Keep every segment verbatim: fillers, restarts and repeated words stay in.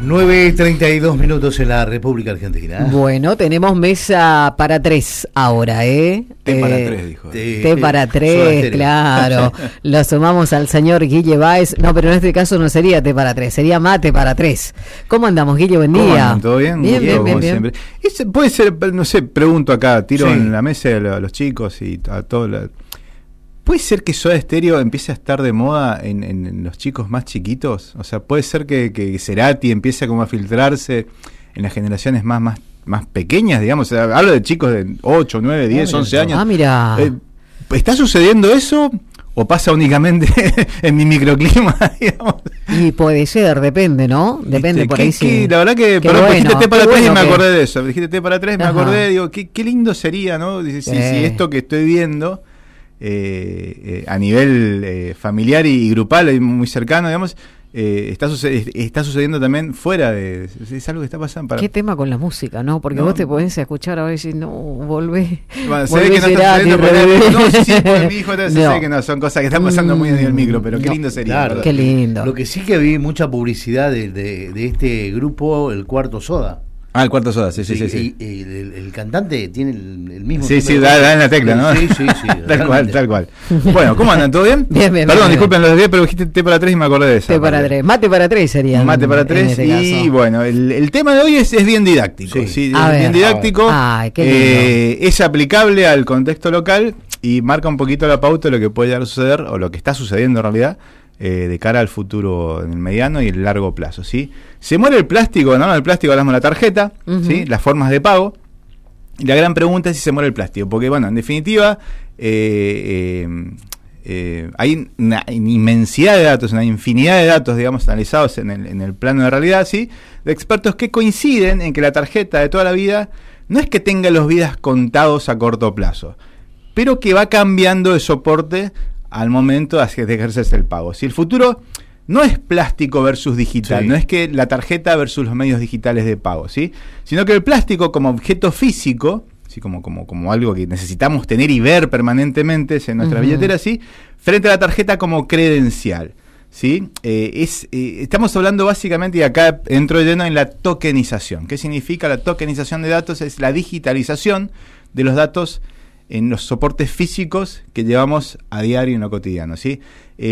nueve y treinta y dos minutos en la República Argentina. Bueno, tenemos mesa para tres ahora, ¿eh? Té eh, para tres, dijo. Té, té para tres, claro. Lo sumamos al señor Guille Báez. No, pero en este caso no sería té para tres, sería mate para tres. ¿Cómo andamos, Guille? Buen día. ¿Cómo andan? ¿Todo bien? Bien, bien, bien, bien. bien. Ese puede ser, no sé, pregunto acá, tiro sí. en la mesa a los chicos y a todos los... ¿Puede ser que Soda Stereo empiece a estar de moda en, en, en los chicos más chiquitos? O sea, ¿puede ser que, que Cerati empiece como a filtrarse en las generaciones más, más, más pequeñas, digamos? O sea, hablo de chicos de ocho, nueve, diez, once años. Ah, mira. Eh, ¿Está sucediendo eso o pasa únicamente en mi microclima, digamos? Y puede ser, depende, ¿no? Depende, ¿Viste? por ¿Qué, ahí sí. qué, la verdad que, Qué perdón, bueno, dijiste té para qué tres bueno y me que- acordé de eso. Dijiste té para tres, me Ajá. acordé, digo, qué, qué lindo sería, ¿no? Si, Sí. si, si esto que estoy viendo... Eh, eh, a nivel eh, familiar y grupal y muy cercano, digamos, eh, está, suced- está sucediendo también fuera de... Es algo que está pasando para... ¿Qué tema con la música, no? Porque No. vos te podés escuchar ahora y decís, no, volvé. Bueno, se volvé ve que no está Cerati, sucediendo por reviví. ahí. No, sí, sí, porque mi hijo se No. sé que no, son cosas que están pasando muy a nivel micro, pero qué No. lindo sería. Claro. ¿verdad? Qué lindo. Lo que sí que vi mucha publicidad de, de, de este grupo, el Cuarto Soda. Ah, el Cuarto Soda, sí, sí, sí. sí. Y, y el, el cantante tiene el, el mismo. Sí, nombre. sí, da, da en la tecla, ¿no? Sí, sí, sí. tal cual, tal cual. Bueno, ¿cómo andan? ¿Todo bien? Bien, bien, Perdón, bien, disculpen los días, pero dijiste té para tres y me acordé de eso. Té para tres. Mate para tres sería. Mate para en tres este y caso. bueno, el, el tema de hoy es, es bien didáctico. Sí. Sí, A es ver. bien didáctico. Ay, qué lindo. eh, es aplicable al contexto local y marca un poquito la pauta de lo que puede llegar a suceder o lo que está sucediendo en realidad. Eh, de cara al futuro en el mediano y el largo plazo, ¿sí? Se muere el plástico, ¿no? El plástico hablamos de la tarjeta, Uh-huh. ¿sí? Las formas de pago. Y la gran pregunta es si se muere el plástico, porque bueno, en definitiva eh, eh, eh, hay una inmensidad de datos, una infinidad de datos, digamos, analizados en el, en el plano de realidad, ¿sí? De expertos que coinciden en que la tarjeta de toda la vida no es que tenga los vidas contados a corto plazo, pero que va cambiando de soporte al momento de ejercerse el pago. Si el futuro no es plástico versus digital, Sí. no es que la tarjeta versus los medios digitales de pago, ¿sí? Sino que el plástico como objeto físico, ¿sí? como, como, como algo que necesitamos tener y ver permanentemente en nuestra Ujú. billetera, ¿sí? Frente a la tarjeta como credencial, ¿sí? Eh, es, eh, estamos hablando básicamente, y acá entro lleno en la tokenización. ¿Qué significa la tokenización de datos? Es la digitalización de los datos en los soportes físicos que llevamos a diario en lo cotidiano, ¿sí?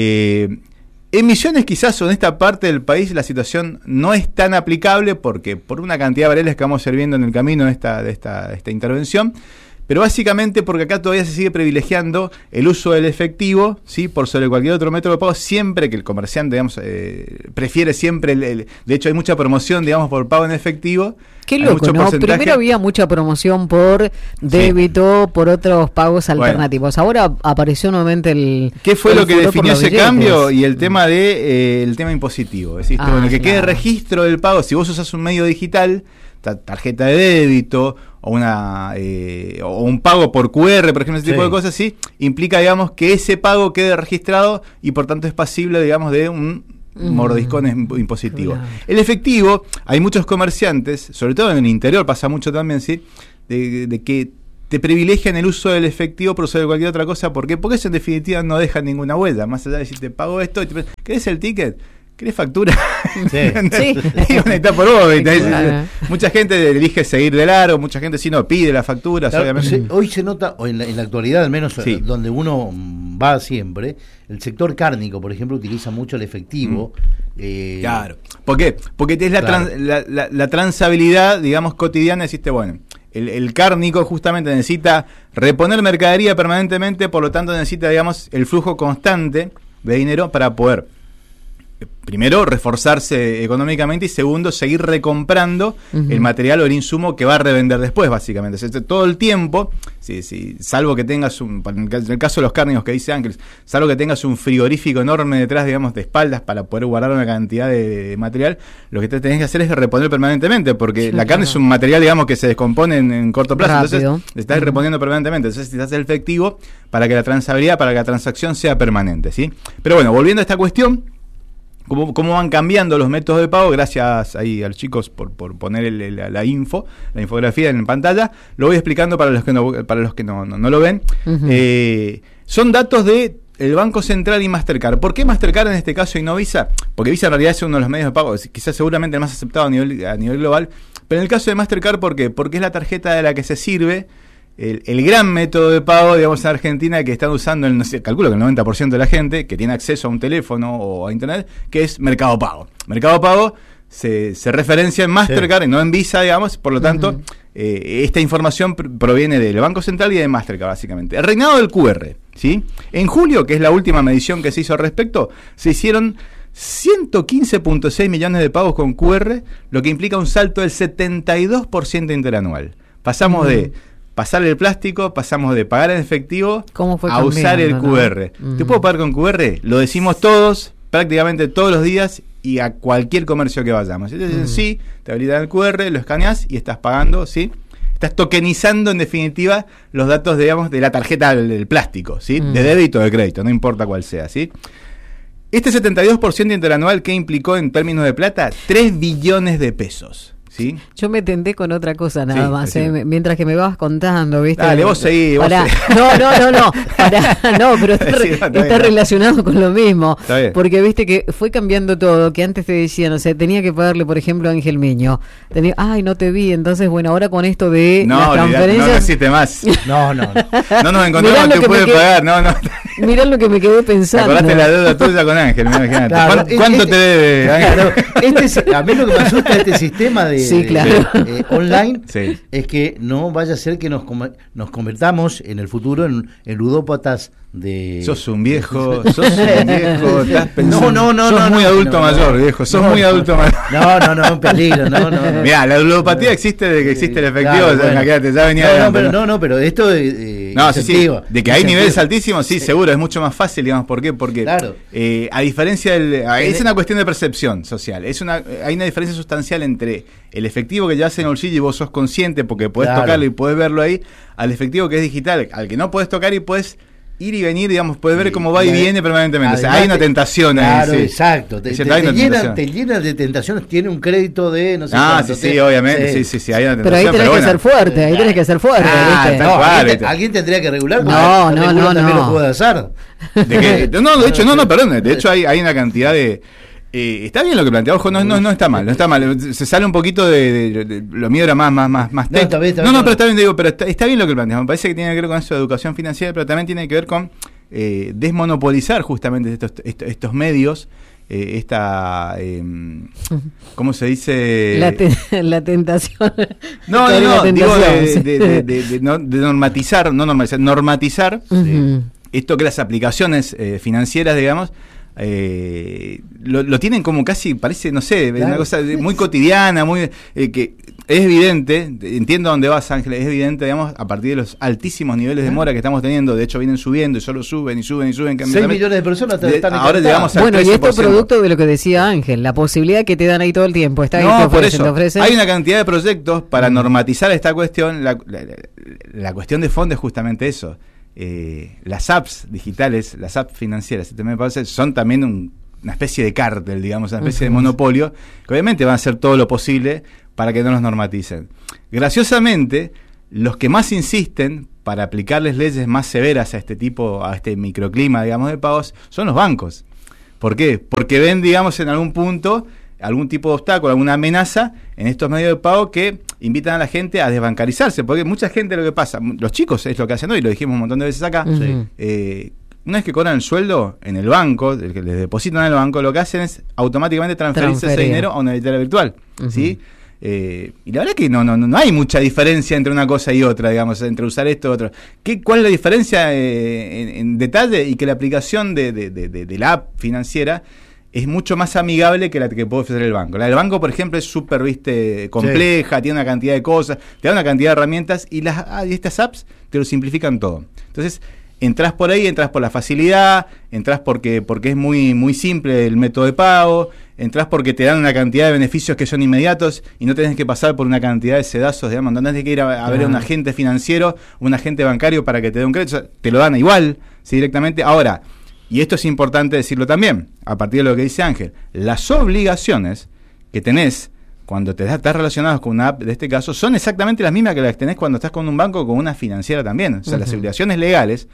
Eh, en Misiones quizás o en esta parte del país la situación no es tan aplicable porque por una cantidad de variables que vamos a ir viendo en el camino de esta, de esta, de esta intervención, pero básicamente porque acá todavía se sigue privilegiando el uso del efectivo, ¿sí? Por sobre cualquier otro método de pago, siempre que el comerciante, digamos, eh, prefiere siempre, el, el, de hecho hay mucha promoción, digamos, por pago en efectivo. Qué Hay loco, mucho ¿no? porcentaje. Primero había mucha promoción por débito, por otros pagos alternativos. Bueno. Ahora apareció nuevamente el... ¿Qué fue el lo que furor por definió los ese billetes. cambio? Y el tema de eh, el tema impositivo. Es decir, Ah, bueno, que quede claro. registro del pago. Si vos usas un medio digital, ta- tarjeta de débito o una eh, o un pago por Q R, por ejemplo, ese tipo Sí. de cosas, sí, implica, digamos, que ese pago quede registrado y por tanto es pasible, digamos, de un Mm. mordiscón imp- impositivo. Claro. El efectivo, hay muchos comerciantes, sobre todo en el interior pasa mucho también, sí, de, de que te privilegian el uso del efectivo por sobre cualquier otra cosa. ¿Por qué? Porque eso en definitiva no deja ninguna huella. Más allá de si te pago esto, y te, ¿querés el ticket? ¿Querés factura? Sí. Sí. Y bueno, está por vos. ¿viste? Claro. Mucha gente elige seguir de largo, mucha gente sí no pide las facturas, Claro, obviamente. se- hoy se nota, o en la, en la actualidad al menos, Sí. eh, donde uno va siempre, el sector cárnico, por ejemplo, utiliza mucho el efectivo. eh, Claro. ¿Por qué? Porque es la, Claro. trans- la, la, la transabilidad, digamos, cotidiana. Deciste, bueno, el, el cárnico justamente necesita reponer mercadería permanentemente, por lo tanto necesita, digamos, el flujo constante de dinero para poder, eh, primero, reforzarse económicamente y segundo, seguir recomprando Ujú. el material o el insumo que va a revender después, básicamente. O sea, todo el tiempo, sí, sí, salvo que tengas un, en el caso- en el caso de los cárnicos que dice Ángeles, salvo que tengas un frigorífico enorme detrás, digamos, de espaldas para poder guardar una cantidad de, de material, lo que te tenés que hacer es reponer permanentemente, porque Sí, la carne claro. es un material, digamos, que se descompone en, en corto plazo, Rápido. entonces le estás Ujú. reponiendo permanentemente, entonces necesitas el efectivo para que la transabilidad, para que la transacción sea permanente, ¿sí? Pero bueno, volviendo a esta cuestión, Cómo, cómo van cambiando los métodos de pago, gracias ahí a los chicos por, por poner el, el- la info, la infografía en pantalla. Lo voy explicando para los que no, para los que no, no, no lo ven. Ujú. Eh, son datos de el Banco Central y Mastercard. ¿Por qué Mastercard en este caso y no Visa? Porque Visa en realidad es uno de los medios de pago, quizás seguramente el más aceptado a nivel, a nivel global, pero en el caso de Mastercard, ¿por qué? Porque es la tarjeta de la que se sirve el, el gran método de pago, digamos, en Argentina, que están usando, el, no sé, calculo que el noventa por ciento de la gente que tiene acceso a un teléfono o a internet, que es Mercado Pago. Mercado Pago se, se referencia en Mastercard, sí, y no en Visa, digamos, por lo tanto, uh-huh. eh, esta información pr- proviene del Banco Central y de Mastercard, básicamente. El reinado del Q R, ¿sí? En julio, que es la última medición que se hizo al respecto, se hicieron ciento quince punto seis millones de pagos con Q R, lo que implica un salto del setenta y dos por ciento interanual. Pasamos uh-huh. de pasar el plástico, pasamos de pagar en efectivo a usar el Q R. ¿No? Uh-huh. ¿Te puedo pagar con Q R? Lo decimos todos, prácticamente todos los días, y a cualquier comercio que vayamos. Entonces, uh-huh. sí, te habilitan el Q R, lo escaneas y estás pagando, ¿sí? Estás tokenizando, en definitiva, los datos, digamos, de la tarjeta del, del plástico, ¿sí? Uh-huh. De débito o de crédito, no importa cuál sea, ¿sí? Este setenta y dos por ciento interanual, ¿qué implicó en términos de plata? tres billones de pesos. ¿Sí? Yo me tenté con otra cosa nada sí, más, eh, mientras que me vas contando, ¿viste? Dale, vos seguí, vos pará. seguí. No, no, no, no, pará, no, pero está, sí, está, está bien, relacionado con lo mismo. Porque viste que fue cambiando todo, que antes te decían, o sea, tenía que pagarle, por ejemplo, a Ángel Miño. Tenía, ay, no te vi, entonces, bueno, ahora con esto de no, las transferencias... No, no existe más. No, no. No nos encontramos, te puede pagar, no, no. Mirá lo que me quedé pensando. Te acordaste la deuda tuya con Ángel, imagínate. Claro, ¿Cuánto, ¿cuánto este, te debe, Ángel? Claro, este, a mí lo que me asusta de este sistema de... Sí, claro. De, Eh, online, sí, es que no vaya a ser que nos, nos convertamos en el futuro en, en ludópatas de... Sos un viejo, sos un viejo, estás pensando... No, no, no, sos no, muy no, adulto no, mayor, no, viejo, sos no, muy no, adulto no, mayor. No, no, no, un peligro, no, no, no. Mirá, la ludopatía existe desde que existe el efectivo, claro, o sea, bueno. imagínate, ya venía no, adelante, no, pero, ¿no? no, no, pero esto... Eh, no, sí, sí, de que hay incentivo. niveles altísimos, sí, Sí. seguro, es mucho más fácil, digamos, ¿por qué? Porque, claro. eh, a diferencia del... Es una cuestión de percepción social, es una hay una diferencia sustancial entre el efectivo que llevas en el bolsillo y vos sos consciente porque podés Claro. tocarlo y podés verlo ahí, al efectivo que es digital, al que no podés tocar y podés ir y venir, digamos, podés ver cómo va y viene permanentemente. O sea, hay una tentación ahí. Claro, sí. exacto. Te, te, te, llenan, te llenan de tentaciones. Tiene un crédito de no sé Ah, cuánto, sí, sí, te, obviamente. Sí, sí, sí, sí, hay una tentación. Pero ahí tenés pero que bueno. ser fuerte, ahí tenés que ser fuerte. Ah, ¿viste? tal No, cual, ¿alguien, ¿viste? ¿Alguien tendría que regular? No, no, no, también no. lo puede azar. ¿De qué? No, de hecho, no, no, perdón. De hecho, hay, hay una cantidad de... Eh, está bien lo que plantea, ojo, no, no, no está mal, no está mal, se sale un poquito de, de, de, de lo mío era más, más, más, más no, está bien, está no, bien, no, pero está bien, digo, pero está, está bien lo que plantea, me parece que tiene que ver con eso de educación financiera, pero también tiene que ver con eh, desmonopolizar justamente estos, estos, estos medios, eh, esta, eh, ¿cómo se dice? La, te, la tentación. No, no, no, digo de, de, de, de, de, no, de normatizar, no normalizar, normatizar uh-huh. eh, esto que las aplicaciones eh, financieras, digamos, Eh, lo, lo tienen como casi, parece, no sé, claro. una cosa muy cotidiana, muy eh, que es evidente, entiendo dónde vas, Ángel, es evidente, digamos, a partir de los altísimos niveles de mora que estamos teniendo, de hecho vienen subiendo y solo suben y suben y suben. seis millones de personas de, están ahora llegamos al bueno, y esto es producto de lo que decía Ángel, la posibilidad que te dan ahí todo el tiempo. Está ahí, no, te por ofrecen, eso, te ofrecen. Hay una cantidad de proyectos para mm. normatizar esta cuestión, la, la, la, la cuestión de fondo es justamente eso. Eh, las apps digitales, las apps financieras, me parece, son también un, una especie de cártel, digamos, una especie uh-huh. de monopolio, que obviamente van a hacer todo lo posible para que no los normaticen. Graciosamente, los que más insisten para aplicarles leyes más severas a este tipo, a este microclima, digamos, de pagos, son los bancos. ¿Por qué? Porque ven, digamos, en algún punto algún tipo de obstáculo, alguna amenaza en estos medios de pago que invitan a la gente a desbancarizarse, porque mucha gente lo que pasa, los chicos es lo que hacen hoy, lo dijimos un montón de veces acá, uh-huh. eh, una vez que cobran el sueldo en el banco, el que les depositan en el banco, lo que hacen es automáticamente transferirse Transferir. ese dinero a una billetera virtual, uh-huh. ¿sí? Eh, y la verdad que no, no, no hay mucha diferencia entre una cosa y otra, digamos, entre usar esto y otro. ¿Qué, ¿Cuál es la diferencia eh, en, en detalle? Y que la aplicación de, de, de, de, de la app financiera es mucho más amigable que la que puede ofrecer el banco. La del banco, por ejemplo, es súper, viste, compleja, sí. tiene una cantidad de cosas, te da una cantidad de herramientas y las ah, y estas apps te lo simplifican todo. Entonces, entras por ahí, entras por la facilidad, entras porque porque es muy muy simple el método de pago, entras porque te dan una cantidad de beneficios que son inmediatos y no tenés que pasar por una cantidad de sedazos, digamos, no tenés que ir a, a ver a un agente financiero, un agente bancario para que te dé un crédito, o sea, te lo dan igual, ¿sí? Directamente. Ahora, y esto es importante decirlo también, a partir de lo que dice Ángel, las obligaciones que tenés cuando te estás relacionados con una app de este caso son exactamente las mismas que las que tenés cuando estás con un banco o con una financiera también. O sea, uh-huh. las obligaciones legales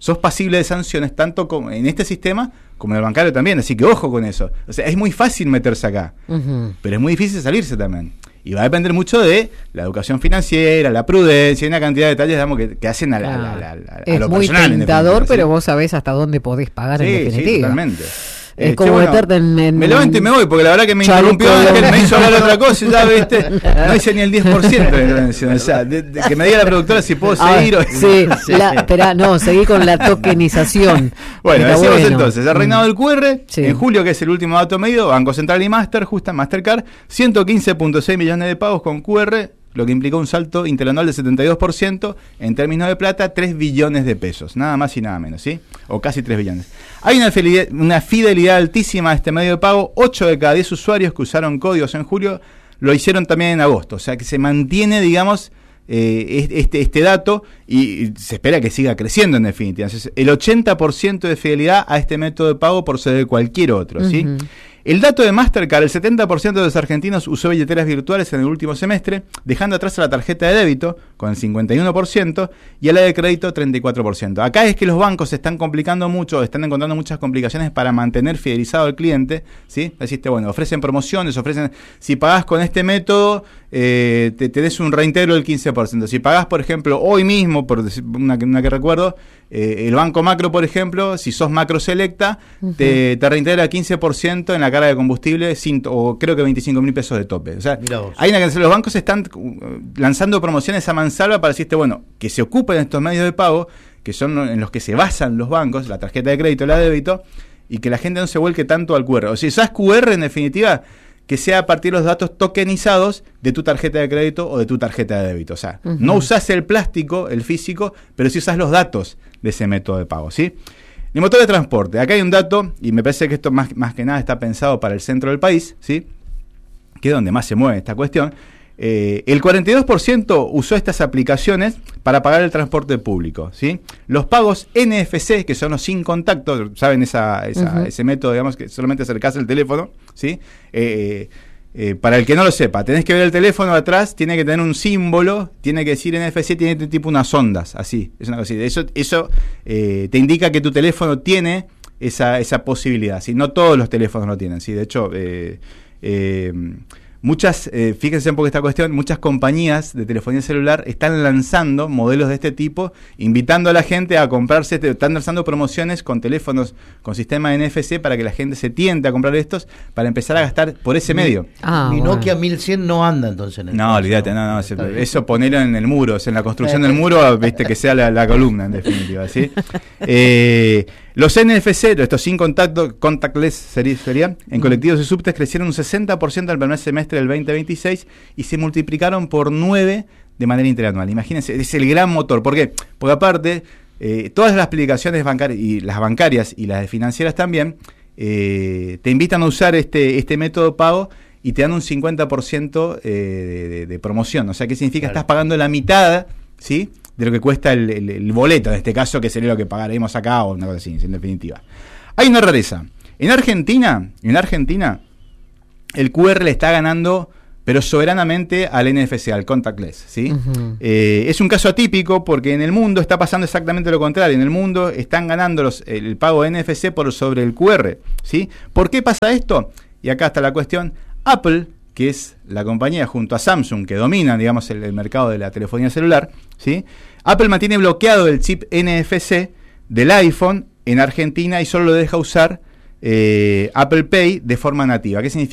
sos pasible de sanciones tanto como en este sistema como en el bancario también, así que ojo con eso. O sea, es muy fácil meterse acá, uh-huh. pero es muy difícil salirse también. Y va a depender mucho de la educación financiera, la prudencia y una cantidad de detalles, digamos, que, que hacen a, la, claro. a, la, a, la, a es lo muy personal. Es muy tentador, pero ¿sí? vos sabés hasta dónde podés pagar sí, en definitiva. Sí, totalmente. Es Eh, como che, bueno, meterte en, en... Me levanto y me voy, porque la verdad que me Chaleco interrumpió, de... Ángel, me hizo hablar otra cosa y ya, viste, no hice ni el diez por ciento de intervención. O sea, de, de, que me diga la productora si puedo ah, seguir. O... Sí, la, espera, no, seguí con la tokenización. Bueno, Está decimos bueno. entonces, el reinado del Q R, sí. en julio, que es el último dato medido, Banco Central y Master, justa Mastercard, ciento quince punto seis millones de pagos con Q R, lo que implicó un salto interanual de setenta y dos por ciento, en términos de plata, tres billones de pesos, nada más y nada menos, ¿sí? O casi tres billones. Hay una fidelidad, una fidelidad altísima a este medio de pago, ocho de cada diez usuarios que usaron códigos en julio lo hicieron también en agosto, o sea que se mantiene, digamos, eh, este, este dato y, y se espera que siga creciendo en definitiva. Entonces, el ochenta por ciento de fidelidad a este método de pago por sobre cualquier otro, ¿sí? Uh-huh. El dato de Mastercard, el setenta por ciento de los argentinos usó billeteras virtuales en el último semestre, dejando atrás a la tarjeta de débito con el cincuenta y uno por ciento y a la de crédito treinta y cuatro por ciento. Acá es que los bancos se están complicando mucho, están encontrando muchas complicaciones para mantener fidelizado al cliente, ¿sí? Deciste, bueno, ofrecen promociones, ofrecen, si pagás con este método, eh, te, te des un reintegro del quince por ciento. Si pagás, por ejemplo, hoy mismo, por decir una, una que recuerdo, eh, el Banco Macro, por ejemplo, si sos Macro Selecta, uh-huh. te, te reintegra quince por ciento en la carga de combustible, sin, o creo que veinticinco mil pesos de tope. O sea, hay una los bancos están lanzando promociones a mansalva para decirte, bueno, que se ocupen estos medios de pago, que son en los que se basan los bancos, la tarjeta de crédito, la de débito, y que la gente no se vuelque tanto al Q R. O si usás Q R, en definitiva, que sea a partir de los datos tokenizados de tu tarjeta de crédito o de tu tarjeta de débito. O sea, uh-huh. no usás el plástico, el físico, pero sí usás los datos de ese método de pago, ¿sí? El motor de transporte. Acá hay un dato, y me parece que esto más, más que nada está pensado para el centro del país, ¿sí? Que es donde más se mueve esta cuestión. Eh, el cuarenta y dos por ciento usó estas aplicaciones para pagar el transporte público, ¿sí? Los pagos N F C, que son los sin contacto, ¿saben? Esa, esa, uh-huh. Ese método, digamos, que solamente acercás el teléfono, ¿sí? Eh, eh, para el que no lo sepa, tenés que ver el teléfono atrás, tiene que tener un símbolo, tiene que decir N F C, tiene tipo unas ondas, así, es una cosa así. Eso, eso eh, te indica que tu teléfono tiene esa, esa posibilidad, ¿sí? No todos los teléfonos lo tienen, ¿sí? De hecho, eh, eh, muchas, eh, fíjense un poco esta cuestión, muchas compañías de telefonía celular están lanzando modelos de este tipo, invitando a la gente a comprarse, están lanzando promociones con teléfonos con sistema N F C para que la gente se tiente a comprar estos para empezar a gastar por ese medio. Ah, Mi bueno. Nokia mil cien no anda entonces en el No, olvídate, no, no, eso, eso ponerlo en el muro, o sea, en la construcción del muro, viste, que sea la, la columna en definitiva, ¿sí? Eh, los N F C, estos sin contacto, contactless serían, en colectivos y subtes crecieron un sesenta por ciento al primer semestre del veinte veintiséis y se multiplicaron por nueve de manera interanual. Imagínense, es el gran motor. ¿Por qué? Porque aparte, eh, todas las aplicaciones bancarias, y las bancarias y las de financieras también, eh, te invitan a usar este, este método de pago y te dan un cincuenta por ciento eh, de, de, de promoción. O sea, ¿qué significa? Claro. Estás pagando la mitad, ¿sí?, de lo que cuesta el, el, el boleto, en este caso, que sería lo que pagaremos acá o una cosa así, en definitiva. Hay una rareza. En Argentina, en Argentina, el Q R le está ganando, pero soberanamente al N F C, al contactless, ¿sí? Uh-huh. Eh, es un caso atípico porque en el mundo está pasando exactamente lo contrario. En el mundo están ganando los, el pago N F C por sobre el Q R, ¿sí? ¿Por qué pasa esto? Y acá está la cuestión. Apple, que es la compañía junto a Samsung que domina, digamos, el, el mercado de la telefonía celular, ¿sí? Apple mantiene bloqueado el chip N F C del iPhone en Argentina y solo lo deja usar eh, Apple Pay de forma nativa. ¿Qué significa?